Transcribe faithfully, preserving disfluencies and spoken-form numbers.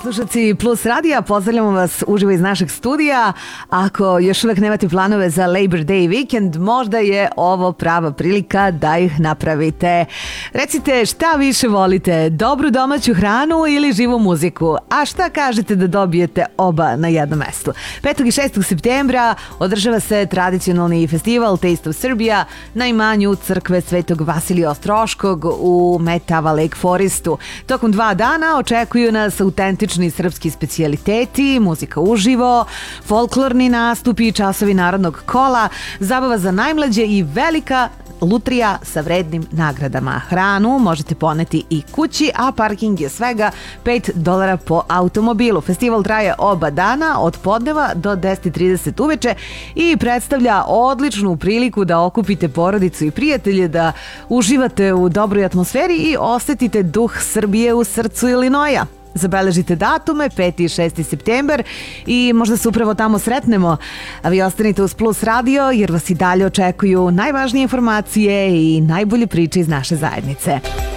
Slušaci Plus radija, pozdravljamo vas uživo iz našeg studija. Ako još uvek nemate planove za Labor Day weekend, možda je ovo prava prilika da ih napravite. Recite šta više volite, dobru domaću hranu ili živu muziku? A šta kažete da dobijete oba na jednom mestu? petog i šestog septembra održava se tradicionalni festival Taste of Serbia na imanju crkve Svetog Vasilija Ostroškog u Metava Lake Forestu. Tokom dva dana očekuju nas autentični srpski specijaliteti, muzika uživo, folklorni nastupi i časovi narodnog kola, zabava za najmlađe i velika lutrija sa vrednim nagradama. Hranu možete poneti i kući, a parking je svega pet dolara po automobilu. Festival traje oba dana od podneva do deset i trideset uveče i predstavlja odličnu priliku da okupite porodicu i prijatelje, da uživate u dobroj atmosferi i osetite duh Srbije u srcu Ilinoja. Zabeležite datume, peti i šesti septembar i možda se upravo tamo sretnemo. A vi ostanite uz Plus radio jer vas i dalje očekuju najvažnije informacije i najbolje priče iz naše zajednice.